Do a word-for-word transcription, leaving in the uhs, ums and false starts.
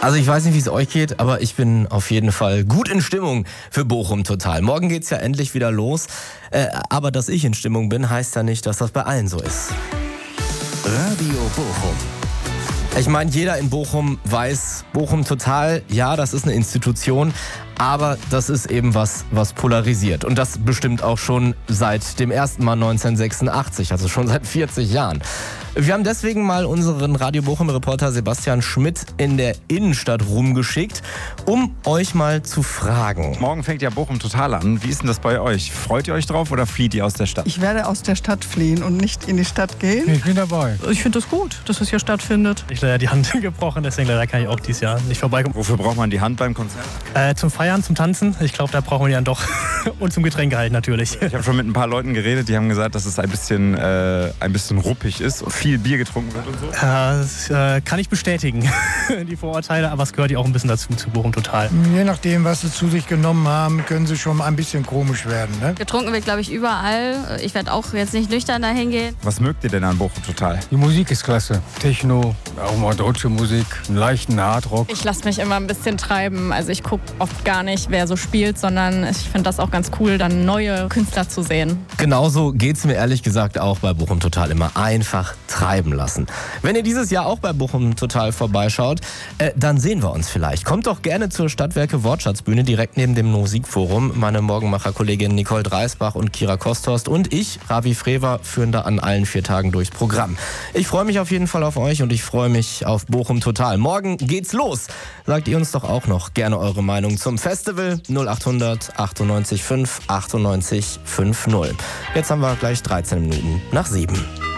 Also ich weiß nicht, wie es euch geht, aber ich bin auf jeden Fall gut in Stimmung für Bochum Total. Morgen geht's ja endlich wieder los. Äh, aber dass ich in Stimmung bin, heißt ja nicht, dass das bei allen so ist. Radio Bochum. Ich meine, jeder in Bochum weiß, Bochum Total, ja, das ist eine Institution, aber das ist eben was, was polarisiert. Und das bestimmt auch schon seit dem ersten Mal neunzehnhundertsechsundachtzig, also schon seit vierzig Jahren. Wir haben deswegen mal unseren Radio Bochum-Reporter Sebastian Schmidt in der Innenstadt rumgeschickt, um euch mal zu fragen. Morgen fängt ja Bochum Total an. Wie ist denn das bei euch? Freut ihr euch drauf oder flieht ihr aus der Stadt? Ich werde aus der Stadt fliehen und nicht in die Stadt gehen. Ich bin dabei. Ich finde das gut, dass es hier stattfindet. Ich habe leider die Hand gebrochen, deswegen leider kann ich auch dieses Jahr nicht vorbeikommen. Wofür braucht man die Hand beim Konzert? Äh, zum Feiern, zum Tanzen. Ich glaube, da brauchen wir die dann doch. Und zum Getränke halt natürlich. Ich habe schon mit ein paar Leuten geredet, die haben gesagt, dass es ein bisschen, äh, ein bisschen ruppig ist und viel Bier getrunken wird und so. Äh, das äh, kann ich bestätigen, die Vorurteile, aber es gehört ja auch ein bisschen dazu, zu Bochum Total. Je nachdem, was sie zu sich genommen haben, können sie schon ein bisschen komisch werden. Ne? Getrunken wird, glaube ich, überall. Ich werde auch jetzt nicht nüchtern dahin gehen. Was mögt ihr denn an Bochum Total? Die Musik ist klasse. Techno, auch mal deutsche Musik, einen leichten Hardrock. Ich lasse mich immer ein bisschen treiben. Also ich gucke oft gar nicht, wer so spielt, sondern ich finde das auch ganz cool, dann neue Künstler zu sehen. Genauso geht's mir ehrlich gesagt auch bei Bochum Total immer. Einfach treiben lassen. Wenn ihr dieses Jahr auch bei Bochum Total vorbeischaut, äh, dann sehen wir uns vielleicht. Kommt doch gerne zur Stadtwerke Wortschatzbühne direkt neben dem Musikforum. Meine Morgenmacher-Kollegin Nicole Dreisbach und Kira Kosthorst und ich, Ravi Frewer, führen da an allen vier Tagen durchs Programm. Ich freue mich auf jeden Fall auf euch und ich freue mich auf Bochum Total. Morgen geht's los. Sagt ihr uns doch auch noch gerne eure Meinung zum Festival. null achthundert achtundneunzig fünf achtundneunzig fünfzig. Jetzt haben wir gleich dreizehn Minuten nach sieben.